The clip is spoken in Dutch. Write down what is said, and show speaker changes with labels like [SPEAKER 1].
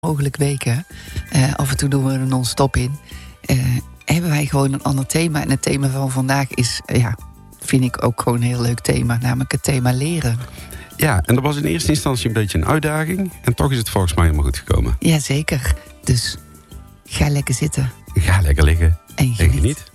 [SPEAKER 1] mogelijk weken, af en toe doen we er non-stop in, hebben wij gewoon een ander thema. En het thema van vandaag is, vind ik ook gewoon een heel leuk thema, namelijk het thema leren.
[SPEAKER 2] Ja, en dat was in eerste instantie een beetje een uitdaging. En toch is het volgens mij helemaal goed gekomen.
[SPEAKER 1] Jazeker. Dus ga lekker zitten.
[SPEAKER 2] Ga lekker liggen
[SPEAKER 1] En geniet.